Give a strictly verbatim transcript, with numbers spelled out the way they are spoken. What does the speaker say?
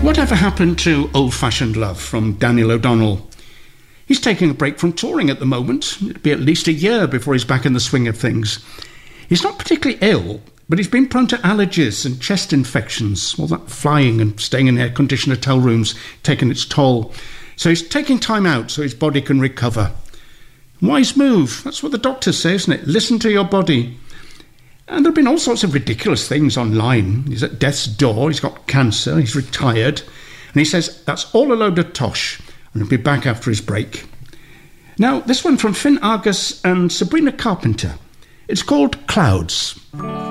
Whatever happened to old-fashioned love from Daniel O'Donnell? He's taking a break from touring at the moment. It'll be at least a year before he's back in the swing of things. He's not particularly ill, but he's been prone to allergies and chest infections. All that flying and staying in air-conditioned hotel rooms taking its toll. So he's taking time out so his body can recover. Wise move. That's what the doctors say, isn't it? Listen to your body. And there have been all sorts of ridiculous things online. He's at death's door, he's got cancer, he's retired, and he says that's all a load of tosh, and he'll be back after his break. Now, this one from Finn Argus and Sabrina Carpenter. It's called Clouds.